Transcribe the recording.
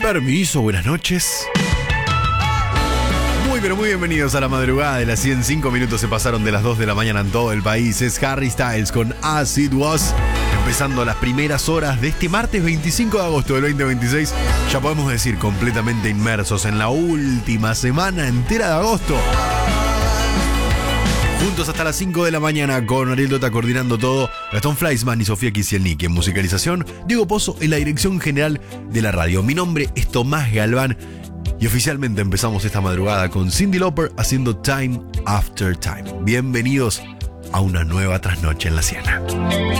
Permiso, buenas noches. Muy pero muy bienvenidos a la madrugada de las 105 minutos. Se pasaron de las 2 de la mañana en todo el país. Es Harry Styles con As It Was. Empezando las primeras horas de este martes 25 de agosto del 2026. Ya podemos decir completamente inmersos en la última semana entera de agosto. Juntos hasta las 5 de la mañana con Ariel Dota coordinando todo, Gastón Fleischmann y Sofía Kisielnik en musicalización, Diego Pozo en la dirección general de la radio. Mi nombre es Tomás Galván y oficialmente empezamos esta madrugada con Cyndi Lauper haciendo Time After Time. Bienvenidos a una nueva trasnoche en la Siena.